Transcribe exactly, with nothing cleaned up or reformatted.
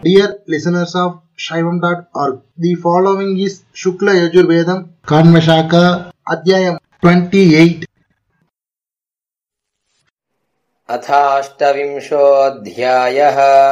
Dear listeners of Shaivam dot org, the following is Shukla Yajurvedam Kanvashaka Adhyayam twenty-eight. अथाष्टविंशोऽध्यायः